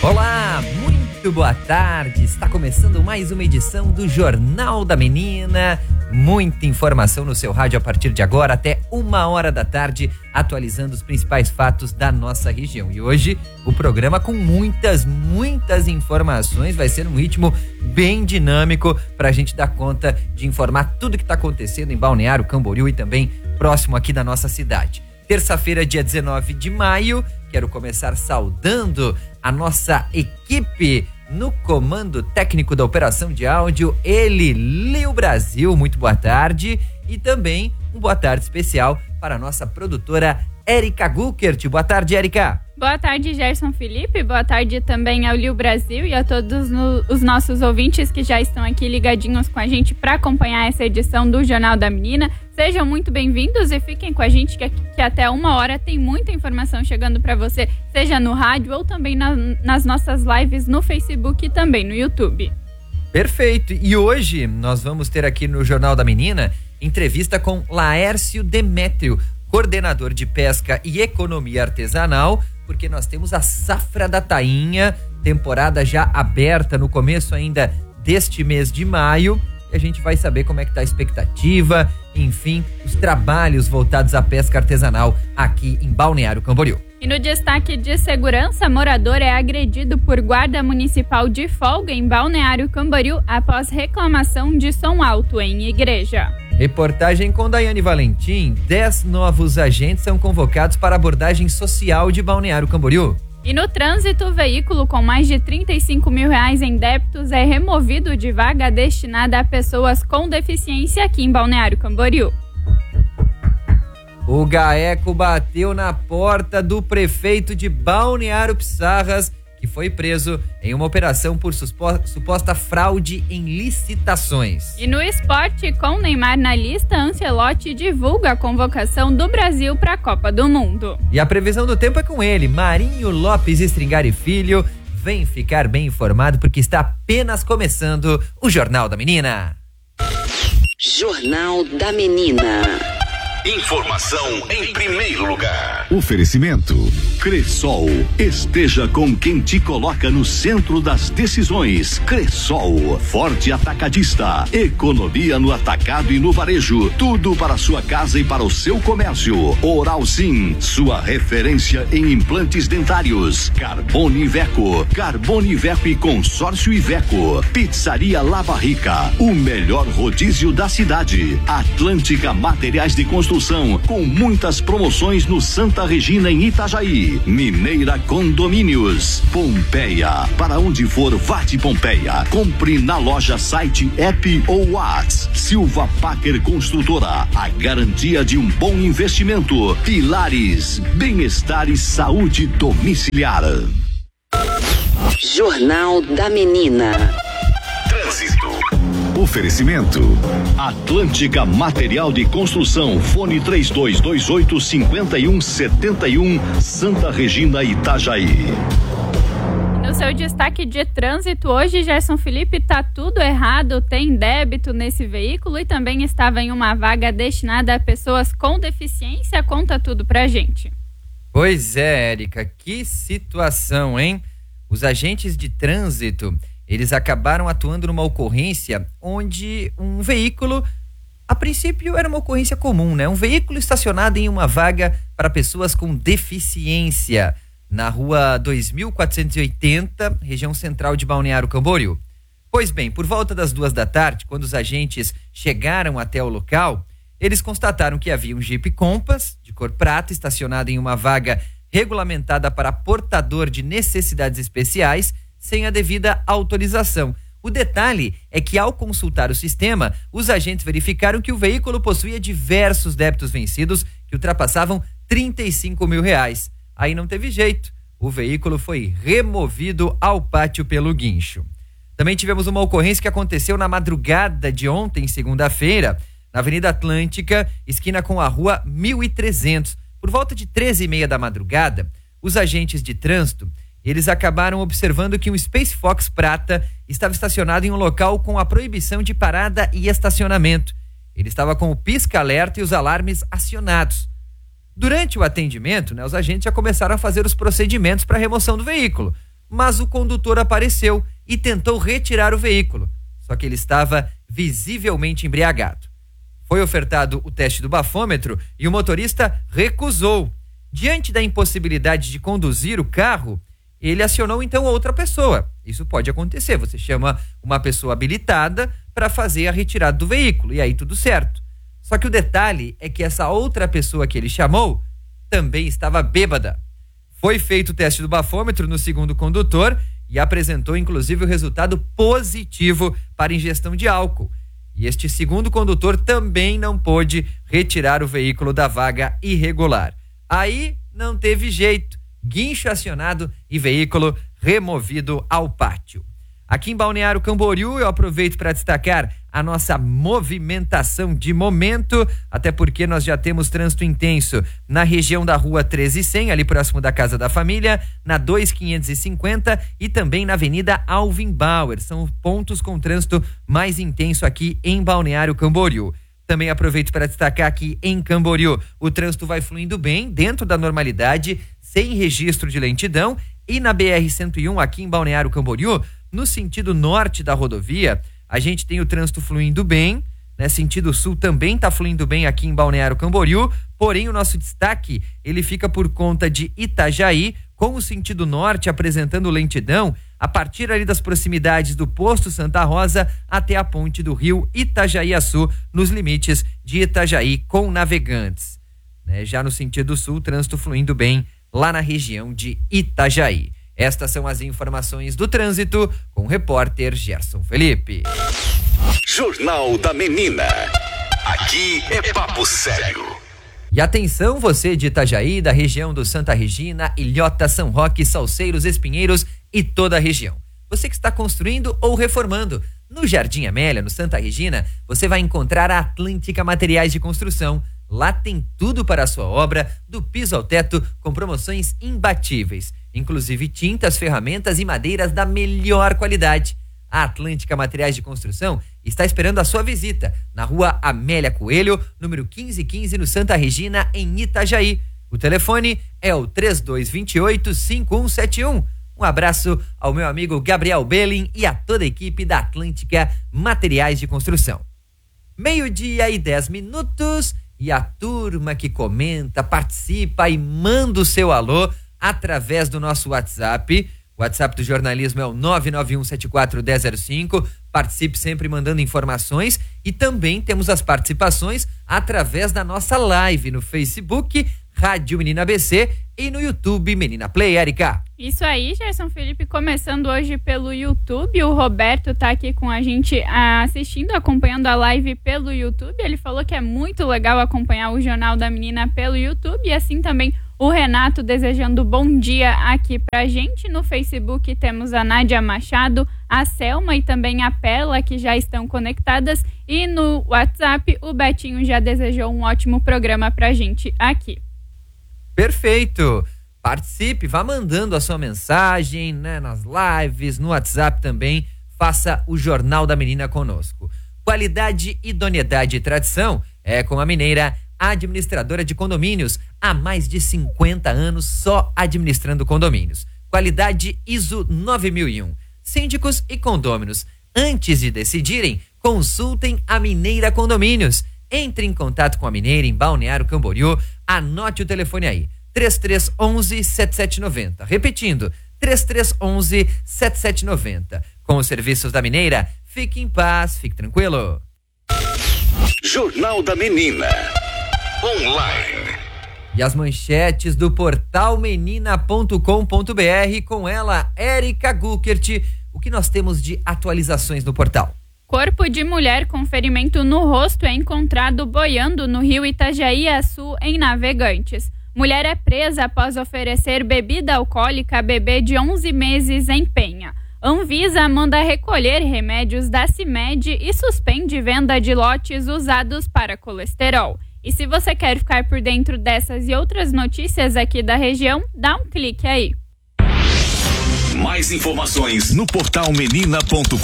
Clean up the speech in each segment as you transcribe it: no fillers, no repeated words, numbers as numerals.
Olá, muito boa tarde. Está começando mais uma edição do Jornal da Menina. Muita informação no seu rádio a partir de agora até 1h da tarde, atualizando os principais fatos da nossa região. E hoje o programa com muitas informações, vai ser um ritmo bem dinâmico para a gente dar conta de informar tudo que está acontecendo em Balneário Camboriú e também próximo aqui da nossa cidade. Terça-feira, dia 19 de maio, quero começar saudando a nossa equipe no comando técnico da operação de áudio, ele, Leo Brasil, muito boa tarde. E também um boa tarde especial para a nossa produtora Érica Guckert. Boa tarde, Érica. Boa tarde, Gerson Felipe. Boa tarde também ao Leo Brasil e a todos os nossos ouvintes que já estão aqui ligadinhos com a gente para acompanhar essa edição do Jornal da Menina. Sejam muito bem-vindos e fiquem com a gente que até 1h tem muita informação chegando para você, seja no rádio ou também nas nossas lives no Facebook e também no YouTube. Perfeito. E hoje nós vamos ter aqui no Jornal da Menina entrevista com Laércio Demétrio, coordenador de pesca e economia artesanal, porque nós temos a safra da tainha, temporada já aberta no começo ainda deste mês de maio. A gente vai saber como é que tá a expectativa, enfim, os trabalhos voltados à pesca artesanal aqui em Balneário Camboriú. E no destaque de segurança, morador é agredido por guarda municipal de folga em Balneário Camboriú após reclamação de som alto em igreja. Reportagem com Daiane Valentim, 10 novos agentes são convocados para abordagem social de Balneário Camboriú. E no trânsito, o veículo com mais de R$35 mil em débitos é removido de vaga destinada a pessoas com deficiência aqui em Balneário Camboriú. O GAECO bateu na porta do prefeito de Balneário Pissarras, que foi preso em uma operação por suposta fraude em licitações. E no esporte, com Neymar na lista, Ancelotti divulga a convocação do Brasil para a Copa do Mundo. E a previsão do tempo é com ele, Marinho Lopes Stringari Filho. Vem ficar bem informado porque está apenas começando o Jornal da Menina. Jornal da Menina. Informação em primeiro lugar. Oferecimento Cressol. Esteja com quem te coloca no centro das decisões. Cressol, forte atacadista. Economia no atacado e no varejo. Tudo para sua casa e para o seu comércio. Oral Sim, sua referência em implantes dentários. Carbone Iveco. Carbone Iveco e Consórcio Iveco. Pizzaria La Barrica, o melhor rodízio da cidade. Atlântica Materiais de Construção, com muitas promoções no Santa Regina em Itajaí. Mineira Condomínios. Pompeia, para onde for, vá de Pompeia. Compre na loja, site, app ou WhatsApp. Silva Packer Construtora, a garantia de um bom investimento. Pilares, bem-estar e saúde domiciliar. Jornal da Menina. Trânsito. Oferecimento Atlântica Material de Construção, fone 3228-5171, Santa Regina, Itajaí. No seu destaque de trânsito hoje, Gerson Felipe, tá tudo errado, tem débito nesse veículo e também estava em uma vaga destinada a pessoas com deficiência. Conta tudo pra gente. Pois é, Érica, que situação, hein? Os agentes de trânsito, eles acabaram atuando numa ocorrência onde um veículo, a princípio era uma ocorrência comum, né? Um veículo estacionado em uma vaga para pessoas com deficiência, na rua 2480, região central de Balneário Camboriú. Pois bem, por volta das 14h, quando os agentes chegaram até o local, eles constataram que havia um Jeep Compass, de cor prata, estacionado em uma vaga regulamentada para portador de necessidades especiais, sem a devida autorização. O detalhe é que, ao consultar o sistema, os agentes verificaram que o veículo possuía diversos débitos vencidos que ultrapassavam R$35 mil. Aí não teve jeito. O veículo foi removido ao pátio pelo guincho. Também tivemos uma ocorrência que aconteceu na madrugada de ontem, segunda-feira, na Avenida Atlântica, esquina com a Rua 1300. Por volta de 13h30 da madrugada, os agentes de trânsito, eles acabaram observando que um Space Fox prata estava estacionado em um local com a proibição de parada e estacionamento. Ele estava com o pisca-alerta e os alarmes acionados. Durante o atendimento, os agentes já começaram a fazer os procedimentos para a remoção do veículo. mas o condutor apareceu e tentou retirar o veículo, só que ele estava visivelmente embriagado. Foi ofertado o teste do bafômetro e o motorista recusou. Diante da impossibilidade de conduzir o carro, ele acionou então outra pessoa. Isso pode acontecer, você chama uma pessoa habilitada para fazer a retirada do veículo, e aí tudo certo. Só que o detalhe é que essa outra pessoa que ele chamou também estava bêbada. Foi feito o teste do bafômetro no segundo condutor e apresentou inclusive o resultado positivo para ingestão de álcool. E este segundo condutor também não pôde retirar o veículo da vaga irregular. Aí não teve jeito, guincho acionado e veículo removido ao pátio. Aqui em Balneário Camboriú, eu aproveito para destacar a nossa movimentação de momento, até porque nós já temos trânsito intenso na região da rua 1300, ali próximo da Casa da Família, na 2550 e também na Avenida Alvin Bauer. São pontos com trânsito mais intenso aqui em Balneário Camboriú. Também aproveito para destacar que em Camboriú o trânsito vai fluindo bem, dentro da normalidade, sem registro de lentidão, e na BR-101 aqui em Balneário Camboriú, no sentido norte da rodovia, a gente tem o trânsito fluindo bem, né? Sentido sul também está fluindo bem aqui em Balneário Camboriú, porém o nosso destaque, ele fica por conta de Itajaí, com o sentido norte apresentando lentidão, a partir ali das proximidades do posto Santa Rosa até a ponte do rio Itajaí-Açu, nos limites de Itajaí com Navegantes. Né? Já no sentido sul, trânsito fluindo bem lá na região de Itajaí. Estas são as informações do trânsito com o repórter Gerson Felipe. Jornal da Menina. Aqui é papo sério. E atenção, você de Itajaí, da região do Santa Regina, Ilhota, São Roque, Salceiros, Espinheiros e toda a região. Você que está construindo ou reformando. No Jardim Amélia, no Santa Regina, você vai encontrar a Atlântica Materiais de Construção. Lá tem tudo para a sua obra, do piso ao teto, com promoções imbatíveis. Inclusive tintas, ferramentas e madeiras da melhor qualidade. A Atlântica Materiais de Construção está esperando a sua visita na rua Amélia Coelho, número 1515, no Santa Regina, em Itajaí. O telefone é o 3228-5171. Um abraço ao meu amigo Gabriel Belling e a toda a equipe da Atlântica Materiais de Construção. 12:10 e a turma que comenta, participa e manda o seu alô através do nosso WhatsApp. O WhatsApp do jornalismo é o 991741005. Participe sempre mandando informações e também temos as participações através da nossa live no Facebook, Rádio Menina ABC, e no YouTube Menina Play, Erika. Isso aí, Gerson Felipe, começando hoje pelo YouTube. O Roberto tá aqui com a gente assistindo, acompanhando a live pelo YouTube. Ele falou que é muito legal acompanhar o Jornal da Menina pelo YouTube, e assim também o Renato desejando bom dia aqui pra gente. No Facebook temos a Nádia Machado, a Selma e também a Perla, que já estão conectadas, e no WhatsApp o Betinho já desejou um ótimo programa pra gente aqui. Perfeito! Participe, vá mandando a sua mensagem, né, nas lives, no WhatsApp também. Faça o Jornal da Menina conosco. Qualidade, idoneidade e tradição é com a Mineira, administradora de condomínios, há mais de 50 anos só administrando condomínios. Qualidade ISO 9001. Síndicos e condôminos, antes de decidirem, consultem a Mineira Condomínios. Entre em contato com a Mineira em Balneário Camboriú, anote o telefone aí, 3311-7790. Repetindo, 3311-7790. Com os serviços da Mineira, fique em paz, fique tranquilo. Jornal da Menina. Online. E as manchetes do portal menina.com.br, com ela, Erika Guckert. O que nós temos de atualizações no portal? Corpo de mulher com ferimento no rosto é encontrado boiando no rio Itajaí-Açu, em Navegantes. Mulher é presa após oferecer bebida alcoólica a bebê de 11 meses em Penha. Anvisa manda recolher remédios da CIMED e suspende venda de lotes usados para colesterol. E se você quer ficar por dentro dessas e outras notícias aqui da região, dá um clique aí. Mais informações no portal menina.com.br.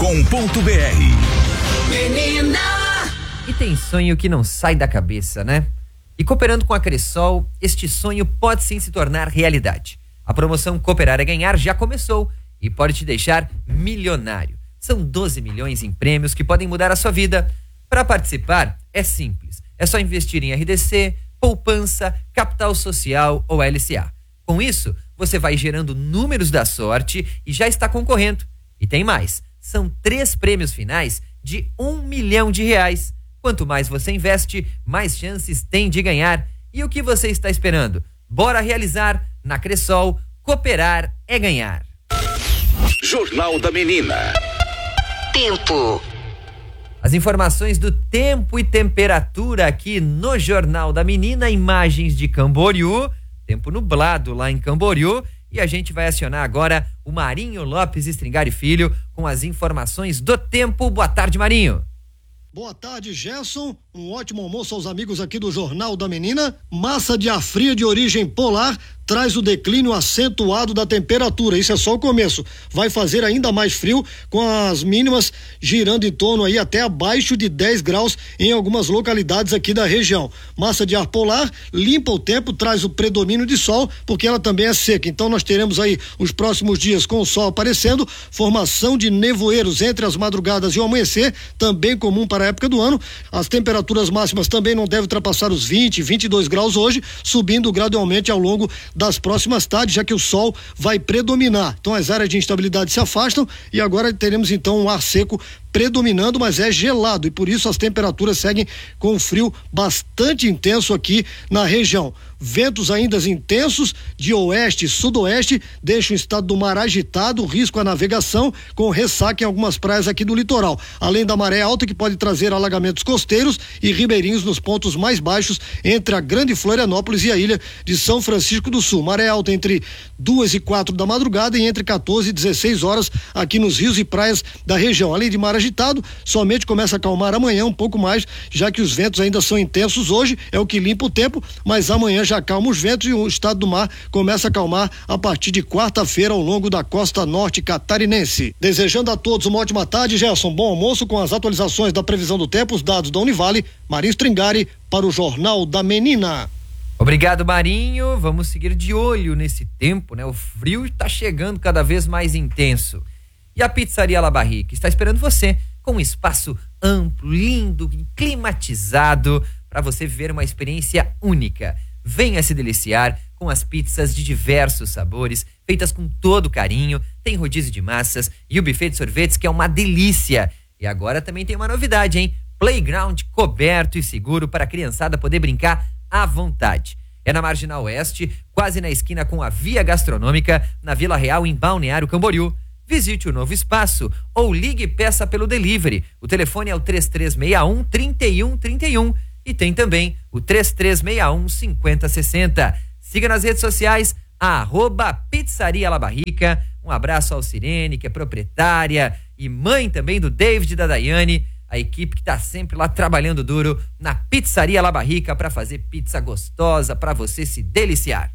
Menina! E tem sonho que não sai da cabeça, né? E cooperando com a Cressol, este sonho pode sim se tornar realidade. A promoção Cooperar é Ganhar já começou e pode te deixar milionário. São 12 milhões em prêmios que podem mudar a sua vida. Para participar, é simples. É só investir em RDC, poupança, capital social ou LCA. Com isso, você vai gerando números da sorte e já está concorrendo. E tem mais. São 3 prêmios finais de R$1 milhão. Quanto mais você investe, mais chances tem de ganhar. E o que você está esperando? Bora realizar. Na Cressol, cooperar é ganhar. Jornal da Menina. Tempo. As informações do tempo e temperatura aqui no Jornal da Menina, imagens de Camboriú, tempo nublado lá em Camboriú, e a gente vai acionar agora o Marinho Lopes Stringari Filho com as informações do tempo. Boa tarde, Marinho. Boa tarde, Gerson. Um ótimo almoço aos amigos aqui do Jornal da Menina. Massa de ar fria de origem polar traz o declínio acentuado da temperatura. Isso é só o começo. Vai fazer ainda mais frio, com as mínimas girando em torno aí até abaixo de 10 graus em algumas localidades aqui da região. Massa de ar polar limpa o tempo, traz o predomínio de sol, porque ela também é seca. Então nós teremos aí os próximos dias com o sol aparecendo, formação de nevoeiros entre as madrugadas e o amanhecer, também comum para a época do ano. As temperaturas máximas também não devem ultrapassar os 20, 22 graus hoje, subindo gradualmente ao longo das próximas tardes, já que o sol vai predominar. Então as áreas de instabilidade se afastam e agora teremos então um ar seco predominando, mas é gelado e por isso as temperaturas seguem com frio bastante intenso aqui na região. Ventos ainda intensos de oeste e sudoeste deixam o estado do mar agitado, risco à navegação com ressaca em algumas praias aqui do litoral, além da maré alta que pode trazer alagamentos costeiros e ribeirinhos nos pontos mais baixos entre a Grande Florianópolis e a ilha de São Francisco do Sul. Maré alta entre 2 e 4 da madrugada e entre 14 e 16 horas aqui nos rios e praias da região. Além de mar agitado, somente começa a acalmar amanhã um pouco mais, já que os ventos ainda são intensos hoje, é o que limpa o tempo, mas amanhã já acalma os ventos e o estado do mar começa a acalmar a partir de quarta-feira ao longo da costa norte catarinense. Desejando a todos uma ótima tarde, Gerson, bom almoço com as atualizações da previsão do tempo, os dados da Univale, Marinho Stringari para o Jornal da Menina. Obrigado, Marinho. Vamos seguir de olho nesse tempo, né? O frio está chegando cada vez mais intenso. E a Pizzaria La Barrica está esperando você com um espaço amplo, lindo, climatizado para você viver uma experiência única. Venha se deliciar com as pizzas de diversos sabores, feitas com todo carinho. Tem rodízio de massas e o buffet de sorvetes, que é uma delícia. E agora também tem uma novidade, hein? Playground coberto e seguro para a criançada poder brincar à vontade. É na Marginal Oeste, quase na esquina com a Via Gastronômica, na Vila Real, em Balneário Camboriú. Visite o novo espaço ou ligue e peça pelo delivery. O telefone é o 3361-3131 e tem também o 3361-5060. Siga nas redes sociais, @Pizzaria La Barrica. Um abraço ao Sirene, que é proprietária e mãe também do David e da Daiane, a equipe que está sempre lá trabalhando duro na Pizzaria La Barrica para fazer pizza gostosa para você se deliciar.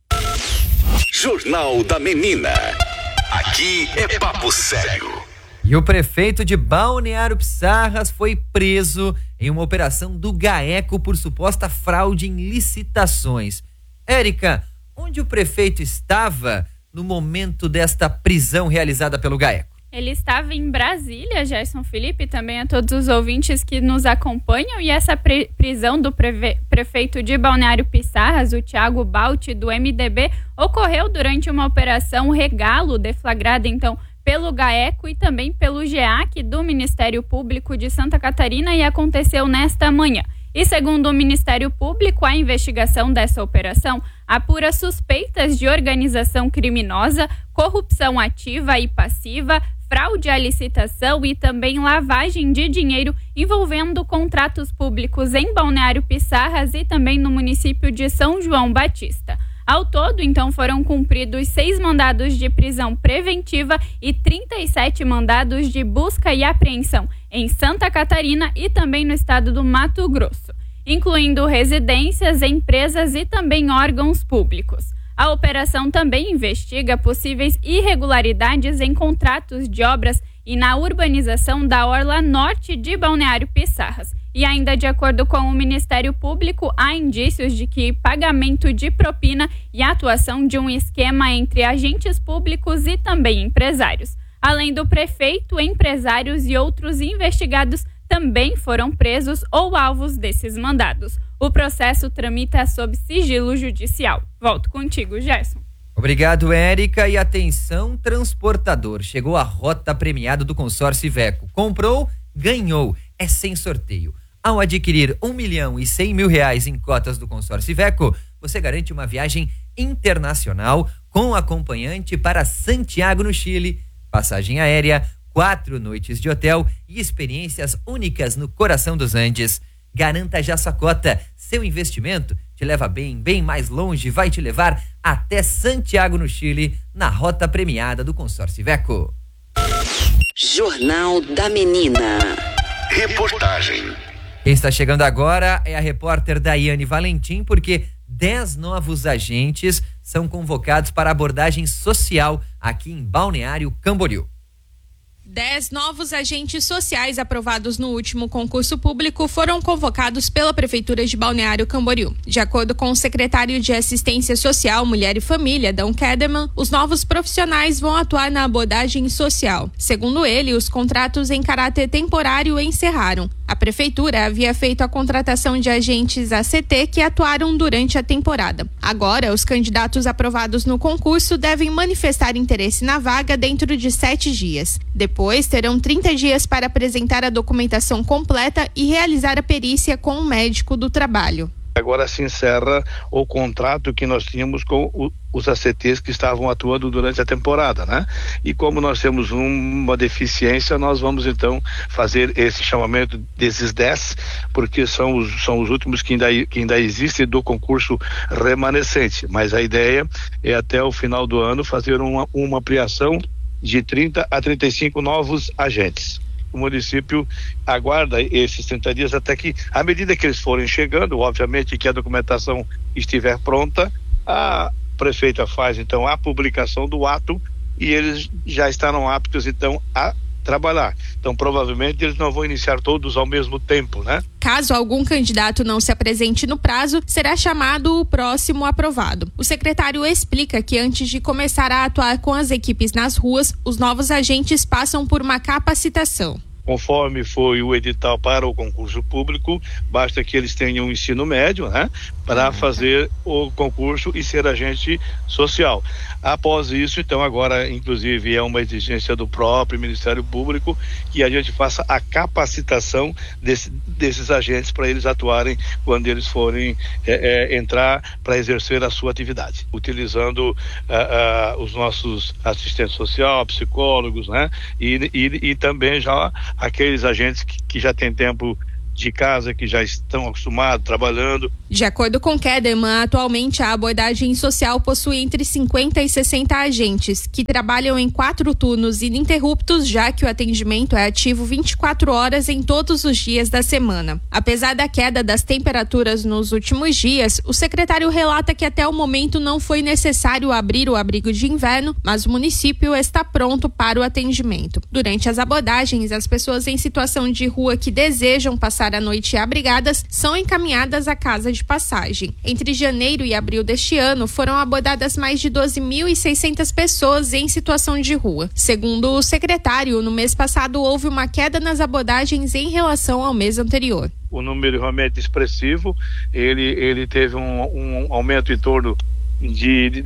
Jornal da Menina. Aqui é papo sério. E o prefeito de Balneário Pissarras foi preso em uma operação do GAECO por suposta fraude em licitações. Érica, onde o prefeito estava no momento desta prisão realizada pelo GAECO? Ele estava em Brasília, Gerson Felipe, e também a todos os ouvintes que nos acompanham. E essa prisão do prefeito de Balneário Pissarras, o Thiago Balti, do MDB, ocorreu durante uma operação Regalo, deflagrada então pelo GAECO e também pelo GEAC do Ministério Público de Santa Catarina, e aconteceu nesta manhã. E segundo o Ministério Público, a investigação dessa operação apura suspeitas de organização criminosa, corrupção ativa e passiva, fraude à licitação e também lavagem de dinheiro envolvendo contratos públicos em Balneário Pissarras e também no município de São João Batista. Ao todo, então, foram cumpridos 6 mandados de prisão preventiva e 37 mandados de busca e apreensão em Santa Catarina e também no estado do Mato Grosso, incluindo residências, empresas e também órgãos públicos. A operação também investiga possíveis irregularidades em contratos de obras e na urbanização da orla norte de Balneário Pissarras E ainda de acordo com o Ministério Público, há indícios de que pagamento de propina e atuação de um esquema entre agentes públicos e também empresários. Além do prefeito, empresários e outros investigados também foram presos ou alvos desses mandados. O processo tramita sob sigilo judicial. Volto contigo, Gerson. Obrigado, Érica. E atenção, transportador. Chegou a rota premiada do consórcio Iveco. Comprou, ganhou. É sem sorteio. Ao adquirir R$1.100.000 em cotas do consórcio Iveco, você garante uma viagem internacional com acompanhante para Santiago, no Chile, passagem aérea, 4 noites de hotel e experiências únicas no coração dos Andes. Garanta já sua cota. Seu investimento te leva bem mais longe, vai te levar até Santiago, no Chile, na rota premiada do consórcio Iveco. Jornal da Menina. Reportagem. Quem está chegando agora é a repórter Daiane Valentim, porque 10 novos agentes são convocados para abordagem social aqui em Balneário Camboriú. 10 novos agentes sociais aprovados no último concurso público foram convocados pela Prefeitura de Balneário Camboriú. De acordo com o secretário de Assistência Social, Mulher e Família, Dom Kederman, os novos profissionais vão atuar na abordagem social. Segundo ele, os contratos em caráter temporário encerraram. A Prefeitura havia feito a contratação de agentes ACT que atuaram durante a temporada. Agora, os candidatos aprovados no concurso devem manifestar interesse na vaga dentro de 7 dias. Depois, terão 30 dias para apresentar a documentação completa e realizar a perícia com o médico do trabalho. Agora se encerra o contrato que nós tínhamos com os ACTs que estavam atuando durante a temporada, né? E como nós temos uma deficiência, nós vamos então fazer esse chamamento desses 10, porque são os últimos que ainda existem do concurso remanescente. Mas a ideia é até o final do ano fazer uma ampliação de 30 a 35 novos agentes. O município aguarda esses 30 dias até que, à medida que eles forem chegando, obviamente que a documentação estiver pronta, a prefeita faz então a publicação do ato e eles já estarão aptos então a trabalhar. Então provavelmente eles não vão iniciar todos ao mesmo tempo, né? Caso algum candidato não se apresente no prazo, será chamado o próximo aprovado. O secretário explica que antes de começar a atuar com as equipes nas ruas, os novos agentes passam por uma capacitação. Conforme foi o edital para o concurso público, basta que eles tenham um ensino médio, né, para fazer o concurso e ser agente social. Após isso, então, agora, inclusive, é uma exigência do próprio Ministério Público que a gente faça a capacitação desses agentes para eles atuarem quando eles forem entrar para exercer a sua atividade, utilizando os nossos assistentes sociais, psicólogos, né, e também já aqueles agentes que já têm tempo de casa, que já estão acostumados, trabalhando. De acordo com Kederman, atualmente a abordagem social possui entre 50 e 60 agentes, que trabalham em 4 turnos ininterruptos, já que o atendimento é ativo 24 horas em todos os dias da semana. Apesar da queda das temperaturas nos últimos dias, o secretário relata que até o momento não foi necessário abrir o abrigo de inverno, mas o município está pronto para o atendimento. Durante as abordagens, as pessoas em situação de rua que desejam passar a noite abrigadas são encaminhadas à casa de passagem. Entre janeiro e abril deste ano, foram abordadas mais de 12.600 pessoas em situação de rua. Segundo o secretário, no mês passado houve uma queda nas abordagens em relação ao mês anterior. O número realmente expressivo, ele teve um aumento em torno de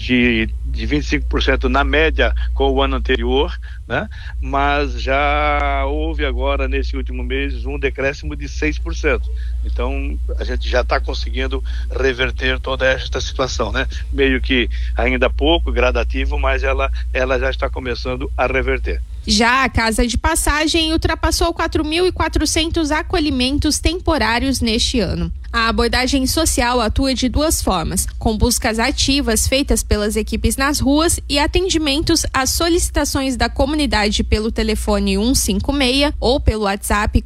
25% na média com o ano anterior, né? Mas já houve agora nesse último mês um decréscimo de 6%. Então a gente já está conseguindo reverter toda esta situação, né? Meio que ainda pouco, gradativo, mas ela já está começando a reverter. Já a Casa de Passagem ultrapassou 4.400 acolhimentos temporários neste ano. A abordagem social atua de 2 formas, com buscas ativas feitas pelas equipes nas ruas e atendimentos às solicitações da comunidade pelo telefone 156 ou pelo WhatsApp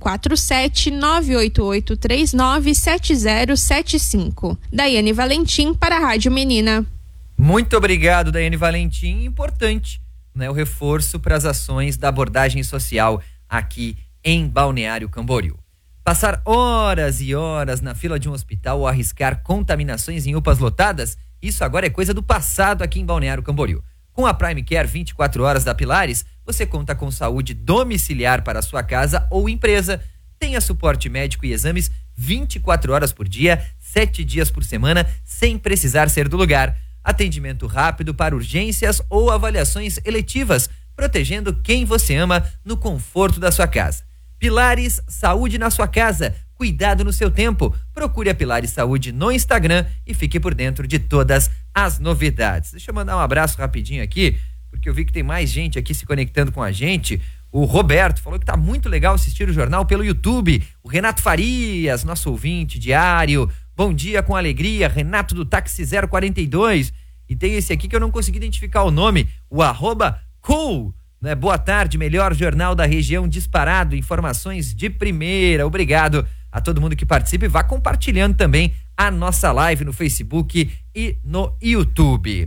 47988397075. Daiane Valentim para a Rádio Menina. Muito obrigado, Daiane Valentim. Importante, né, o reforço para as ações da abordagem social aqui em Balneário Camboriú. Passar horas e horas na fila de um hospital ou arriscar contaminações em UPAs lotadas, isso agora é coisa do passado aqui em Balneário Camboriú. Com a Prime Care 24 horas da Pilares, você conta com saúde domiciliar para a sua casa ou empresa. Tenha suporte médico e exames 24 horas por dia, 7 dias por semana, sem precisar ser do lugar. Atendimento rápido para urgências ou avaliações eletivas, protegendo quem você ama no conforto da sua casa. Pilares Saúde na sua casa, cuidado no seu tempo. Procure a Pilares Saúde no Instagram e fique por dentro de todas as novidades. Deixa eu mandar um abraço rapidinho aqui, porque eu vi que tem mais gente aqui se conectando com a gente. O Roberto falou que tá muito legal assistir o jornal pelo YouTube. O Renato Farias, nosso ouvinte diário. Bom dia com alegria, Renato do Táxi 042. E tem esse aqui que eu não consegui identificar o nome, o @cool. Né? Boa tarde, melhor jornal da região disparado, informações de primeira. Obrigado a todo mundo que participa e vá compartilhando também a nossa live no Facebook e no YouTube.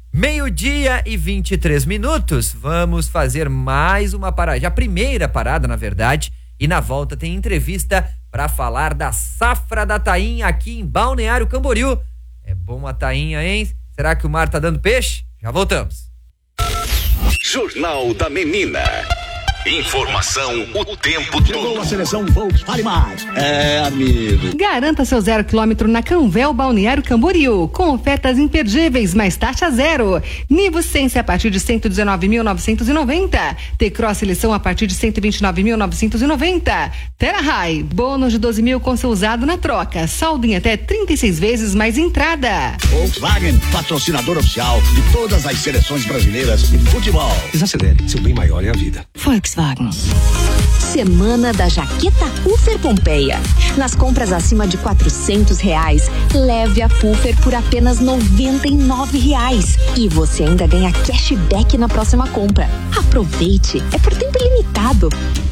12:23, vamos fazer mais uma parada, a primeira parada na verdade, e na volta tem entrevista para falar da safra da tainha aqui em Balneário Camboriú. É bom a tainha, hein? Será que o mar tá dando peixe? Já voltamos. Jornal da Menina. Informação o tempo todo. Chegou a seleção Volks, fale mais. Amigo. Garanta seu 0 km na Canvel Balneário Camboriú, com ofertas imperdíveis, mais taxa zero. Nivo Sense a partir de 119.990. T-Cross lição a partir de 129.990. Terra High, bônus de 12 mil com seu usado na troca. Saldo em até 36 vezes mais entrada. Volkswagen, patrocinador oficial de todas as seleções brasileiras de futebol. Desacelere, seu bem maior é a vida. Volkswagen. Semana da Jaqueta Puffer Pompeia. Nas compras acima de R$400, leve a Puffer por apenas R$99. E você ainda ganha cashback na próxima compra. Aproveite, é por tempo limitado.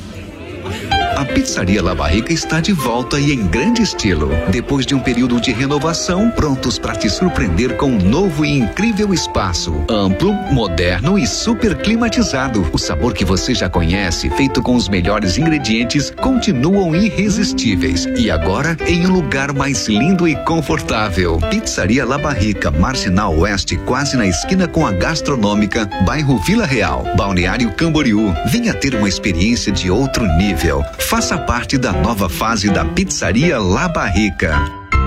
A Pizzaria La Barrica está de volta e em grande estilo. Depois de um período de renovação, prontos para te surpreender com um novo e incrível espaço. Amplo, moderno e super climatizado. O sabor que você já conhece, feito com os melhores ingredientes, continuam irresistíveis. E agora, em um lugar mais lindo e confortável. Pizzaria La Barrica, Marginal Oeste, quase na esquina com a Gastronômica, bairro Vila Real, Balneário Camboriú. Venha ter uma experiência de outro nível. Faça parte da nova fase da Pizzaria La Barrica.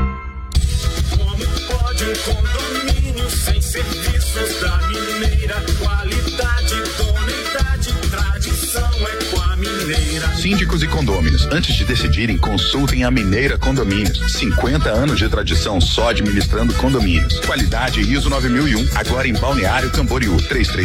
Como pode um condomínio sem serviços da Mineira? Qualidade, idoneidade, tradição é com a Mineira. Síndicos e condôminos, antes de decidirem, consultem a Mineira Condomínios. 50 anos de tradição só administrando condomínios. Qualidade ISO 9001, agora em Balneário Camboriú.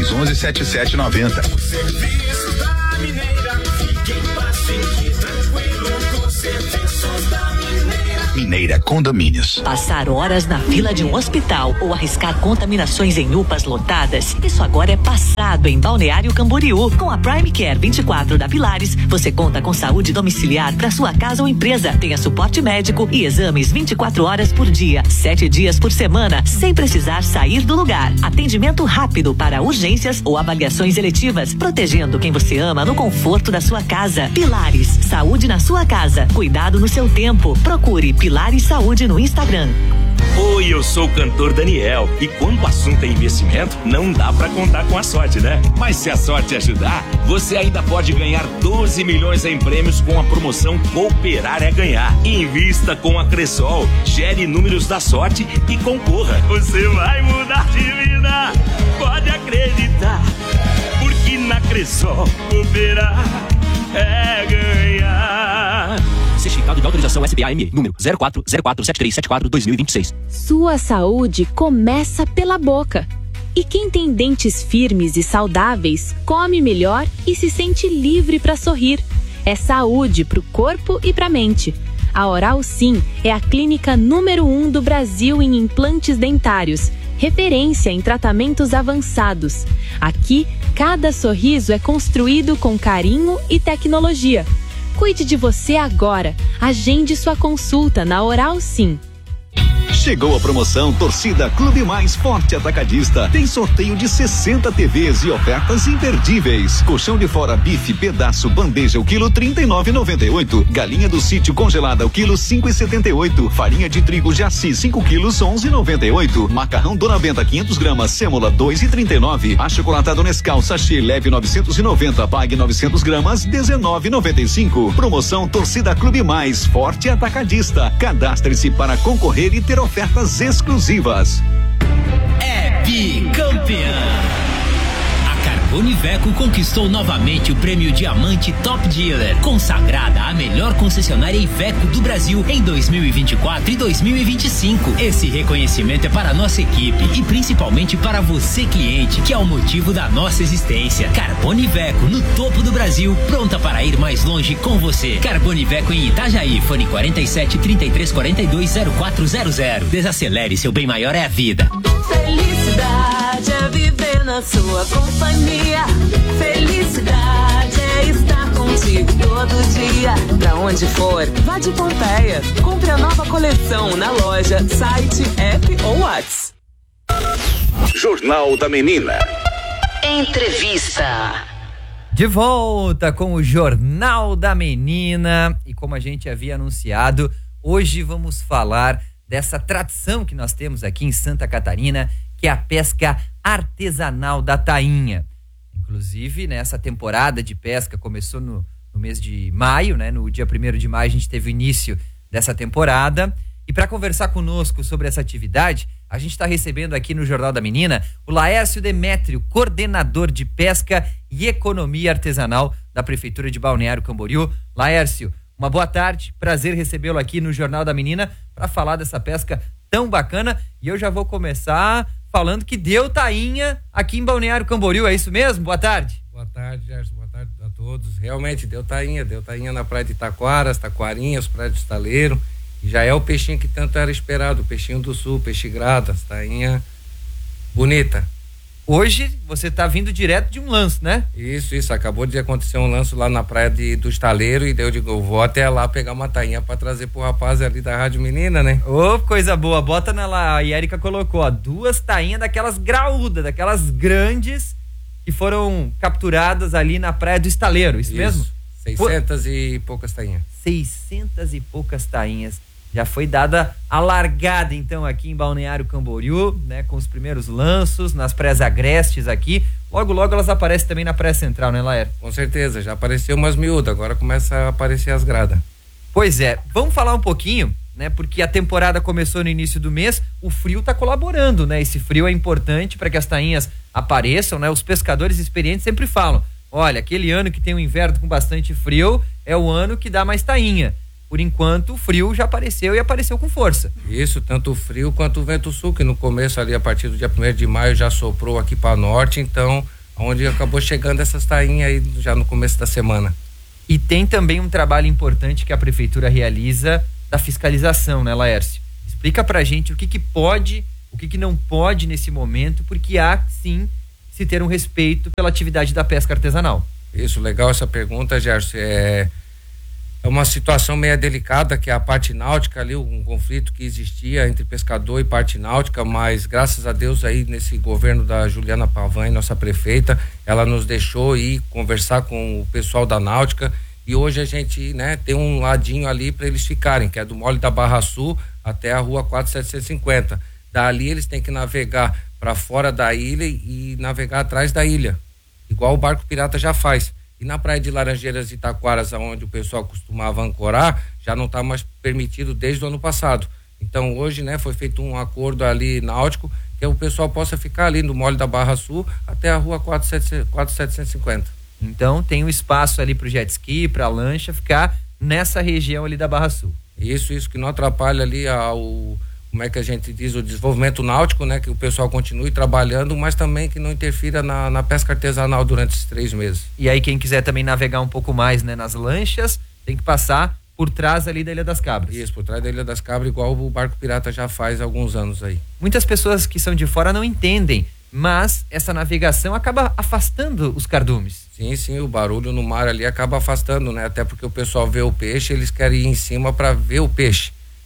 3311-7790. O serviço da Mineira, fique em paz, fique tranquilo com os serviços da Mineira. Mineira Condomínios. Passar horas na fila de um hospital ou arriscar contaminações em UPAs lotadas, isso agora é passado em Balneário Camboriú. Com a Prime Care 24 da Pilares, você conta com saúde domiciliar para sua casa ou empresa. Tenha suporte médico e exames 24 horas por dia, 7 dias por semana, sem precisar sair do lugar. Atendimento rápido para urgências ou avaliações eletivas, protegendo quem você ama no conforto da sua casa. Pilares, saúde na sua casa, cuidado no seu tempo. Procure Pilares Saúde no Instagram. Oi, eu sou o cantor Daniel e quando o assunto é investimento, não dá pra contar com a sorte, né? Mas se a sorte ajudar, você ainda pode ganhar 12 milhões em prêmios com a promoção Cooperar é Ganhar. Invista com a Cressol, gere números da sorte e concorra. Você vai mudar de vida, pode acreditar, porque na Cressol cooperar é ganhar. Certificado de autorização SBAME, número 04047374-2026. Sua saúde começa pela boca. E quem tem dentes firmes e saudáveis, come melhor e se sente livre para sorrir. É saúde para o corpo e para a mente. A Oral Sim é a clínica número 1 do Brasil em implantes dentários, referência em tratamentos avançados. Aqui, cada sorriso é construído com carinho e tecnologia. Cuide de você agora. Agende sua consulta na Oral Sim. Chegou a promoção Torcida Clube Mais Forte Atacadista. Tem sorteio de 60 TVs e ofertas imperdíveis. Colchão de fora bife pedaço bandeja o quilo 39,98. Galinha do sítio congelada o quilo 5,78. Farinha de trigo Jaci 5 quilos 11,98. Macarrão Dona Benta 500 gramas sêmola 2,39. Achocolatado Nescau sachê leve 990 pague 900 gramas 19,95. Promoção Torcida Clube Mais Forte Atacadista. Cadastre-se para concorrer e ter ofertas exclusivas. É bicampeã. Carbone Iveco conquistou novamente o prêmio Diamante Top Dealer, consagrada a melhor concessionária Iveco do Brasil em 2024 e 2025. Esse reconhecimento é para a nossa equipe e principalmente para você, cliente, que é o motivo da nossa existência. Carbone Iveco, no topo do Brasil, pronta para ir mais longe com você. Carbone Iveco em Itajaí, fone 47 33 42 0400. Desacelere, seu bem maior é a vida. Felicidade é viver na sua companhia. Felicidade é estar contigo todo dia. Pra onde for, vá de Pompeia. Compre a nova coleção na loja, site, app ou WhatsApp. Jornal da Menina. Entrevista. De volta com o Jornal da Menina. E como a gente havia anunciado, hoje vamos falar dessa tradição que nós temos aqui em Santa Catarina, que é a pesca artesanal da tainha. Inclusive, nessa temporada de pesca começou no mês de maio, né? No dia 1º de maio a gente teve o início dessa temporada. E para conversar conosco sobre essa atividade, a gente está recebendo aqui no Jornal da Menina o Laércio Demétrio, coordenador de pesca e economia artesanal da Prefeitura de Balneário Camboriú. Laércio, uma boa tarde, prazer recebê-lo aqui no Jornal da Menina para falar dessa pesca tão bacana. E eu já vou começar falando que deu tainha aqui em Balneário Camboriú, é isso mesmo? Boa tarde. Boa tarde, Gerson, boa tarde a todos. Realmente deu tainha na praia de Taquaras, Taquarinhas, praia de Estaleiro. E já é o peixinho que tanto era esperado, o peixinho do sul, peixe gratas, tainha bonita. Hoje você tá vindo direto de um lanço, né? Isso, acabou de acontecer um lanço lá na praia do Estaleiro e eu digo, eu vou até lá pegar uma tainha pra trazer pro rapaz ali da Rádio Menina, né? Ô, coisa boa, bota lá, a Érica colocou, ó, 2 tainhas daquelas graúdas, daquelas grandes que foram capturadas ali na praia do Estaleiro, isso mesmo? 600 e poucas tainhas. 600 e poucas tainhas. Já foi dada a largada, então, aqui em Balneário Camboriú, né? Com os primeiros lanços, nas praias agrestes aqui. Logo, logo elas aparecem também na praia central, né, Laer? Com certeza, já apareceu umas miúdas, agora começa a aparecer as gradas. Pois é, vamos falar um pouquinho, né? Porque a temporada começou no início do mês, o frio tá colaborando, né? Esse frio é importante para que as tainhas apareçam, né? Os pescadores experientes sempre falam, olha, aquele ano que tem um inverno com bastante frio é o ano que dá mais tainha. Por enquanto, o frio já apareceu e apareceu com força. Isso, tanto o frio quanto o vento sul, que no começo ali, a partir do dia 1º de maio, já soprou aqui para norte, então, onde acabou chegando essas tainhas aí já no começo da semana. E tem também um trabalho importante que a prefeitura realiza da fiscalização, né, Laércio? Explica pra gente o que pode, o que não pode nesse momento, porque há, sim, se ter um respeito pela atividade da pesca artesanal. Isso, legal essa pergunta, Gerson. É uma situação meio delicada, que é a parte náutica ali, um conflito que existia entre pescador e parte náutica, mas graças a Deus aí nesse governo da Juliana Pavan, nossa prefeita, ela nos deixou ir conversar com o pessoal da náutica e hoje a gente, né, tem um ladinho ali para eles ficarem, que é do Mole da Barra Sul até a rua 4750. Dali eles têm que navegar para fora da ilha e navegar atrás da ilha, igual o barco pirata já faz. E na praia de Laranjeiras e Taquaras, onde o pessoal costumava ancorar, já não está mais permitido desde o ano passado. Então hoje, né, foi feito um acordo ali náutico que o pessoal possa ficar ali no Mole da Barra Sul até a rua 4750. Então tem um espaço ali para o jet ski, para a lancha ficar nessa região ali da Barra Sul. Isso que não atrapalha ali como é que a gente diz, o desenvolvimento náutico, né? Que o pessoal continue trabalhando, mas também que não interfira na pesca artesanal durante esses 3 meses. E aí quem quiser também navegar um pouco mais, né, nas lanchas, tem que passar por trás ali da Ilha das Cabras. Isso, por trás da Ilha das Cabras, igual o barco pirata já faz há alguns anos aí. Muitas pessoas que são de fora não entendem, mas essa navegação acaba afastando os cardumes. Sim, o barulho no mar ali acaba afastando, né? Até porque o pessoal vê o peixe, eles querem ir em cima para ver o peixe.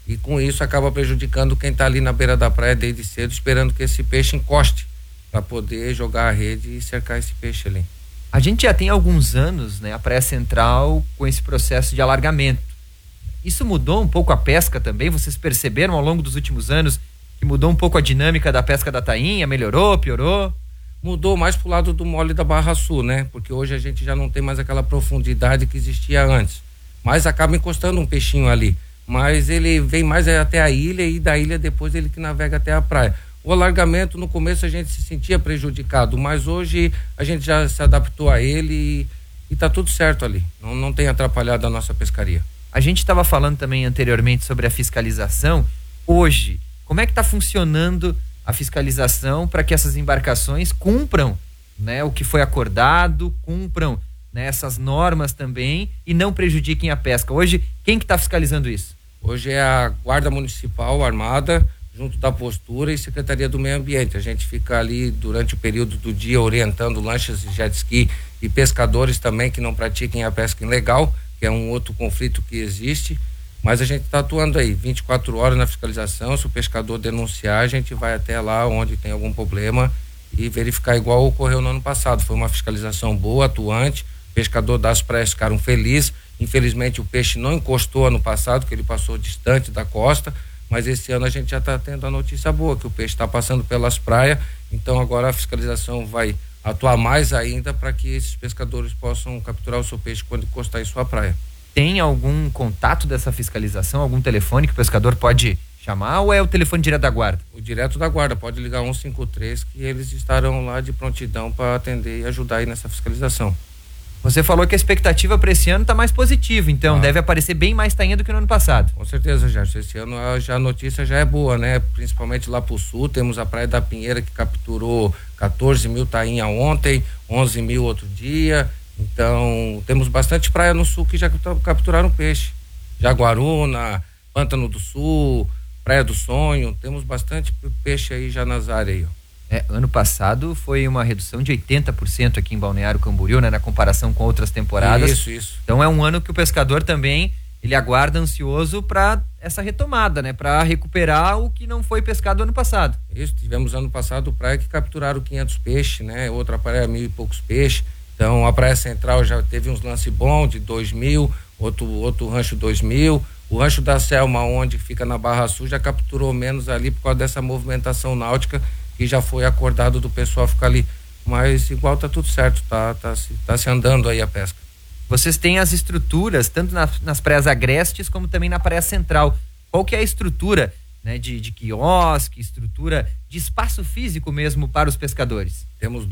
E com isso acaba prejudicando quem está ali na beira da praia desde cedo, esperando que esse peixe encoste para poder jogar a rede e cercar esse peixe ali. A gente já tem alguns anos, né, a Praia Central com esse processo de alargamento. Isso mudou um pouco a pesca também? Vocês perceberam ao longo dos últimos anos que mudou um pouco a dinâmica da pesca da tainha? Melhorou, piorou? Mudou mais pro lado do mole da Barra Sul, né? Porque hoje a gente já não tem mais aquela profundidade que existia antes. Mas acaba encostando um peixinho ali. Mas ele vem mais até a ilha e da ilha depois ele que navega até a praia. O alargamento, no começo a gente se sentia prejudicado, mas hoje a gente já se adaptou a ele e tá tudo certo ali. Não tem atrapalhado a nossa pescaria. A gente estava falando também anteriormente sobre a fiscalização. Hoje, como é que está funcionando a fiscalização para que essas embarcações cumpram, né, o que foi acordado, cumpram, né, essas normas também e não prejudiquem a pesca? Hoje, quem que está fiscalizando isso? Hoje é a Guarda Municipal Armada, junto da Postura e Secretaria do Meio Ambiente. A gente fica ali durante o período do dia orientando lanchas de jet ski e pescadores também que não pratiquem a pesca ilegal, que é um outro conflito que existe, mas a gente está atuando aí 24 horas na fiscalização. Se o pescador denunciar, a gente vai até lá onde tem algum problema e verificar, igual ocorreu no ano passado. Foi uma fiscalização boa, atuante, o pescador das praias ficaram felizes. Infelizmente o peixe não encostou ano passado, que ele passou distante da costa, mas esse ano a gente já está tendo a notícia boa, que o peixe está passando pelas praias, então agora a fiscalização vai atuar mais ainda para que esses pescadores possam capturar o seu peixe quando encostar em sua praia. Tem algum contato dessa fiscalização, algum telefone que o pescador pode chamar ou é o telefone direto da guarda? O direto da guarda, pode ligar 153 que eles estarão lá de prontidão para atender e ajudar aí nessa fiscalização. Você falou que a expectativa para esse ano está mais positiva, então deve aparecer bem mais tainha do que no ano passado. Com certeza, Gerson. Esse ano a notícia já é boa, né? Principalmente lá pro sul, temos a Praia da Pinheira que capturou 14 mil tainha ontem, 11 mil outro dia. Então, temos bastante praia no sul que já capturaram peixe. Jaguaruna, Pântano do Sul, Praia do Sonho, temos bastante peixe aí já nas áreas aí, ó. Ano passado foi uma redução de 80% aqui em Balneário Camboriú, né, na comparação com outras temporadas. Isso. Então é um ano que o pescador também, ele aguarda ansioso para essa retomada, né, para recuperar o que não foi pescado ano passado. Isso, tivemos ano passado praia que capturaram 500 peixes, né, outra praia 1.000 e poucos peixes. Então a Praia Central já teve uns lances bons de 2.000, outro rancho 2.000. O rancho da Selma, onde fica na Barra Sul, já capturou menos ali por causa dessa movimentação náutica que já foi acordado do pessoal ficar ali, mas igual tá tudo certo, tá se andando aí a pesca. Vocês têm as estruturas tanto nas praias agrestes como também na Praia Central. Qual que é a estrutura, né, de quiosque, estrutura de espaço físico mesmo para os pescadores? Temos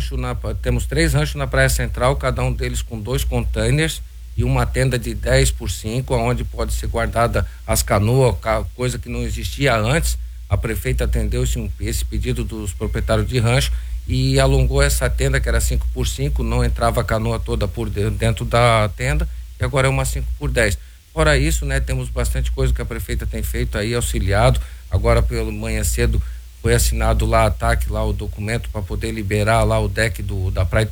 temos 3 ranchos na Praia Central, cada um deles com 2 containers e uma tenda de 10x5, onde pode ser guardada as canoas, coisa que não existia antes. A prefeita atendeu esse pedido dos proprietários de rancho e alongou essa tenda que era 5x5, não entrava a canoa toda por dentro da tenda e agora é uma 5x10. Fora isso, né, temos bastante coisa que a prefeita tem feito aí, auxiliado. Agora pela manhã cedo foi assinado lá o documento para poder liberar lá o deck da Praia